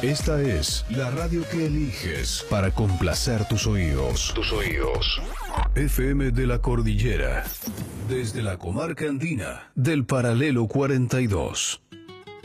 Esta es la radio que eliges para complacer tus oídos. Tus oídos. FM de la Cordillera. Desde la comarca andina del Paralelo 42.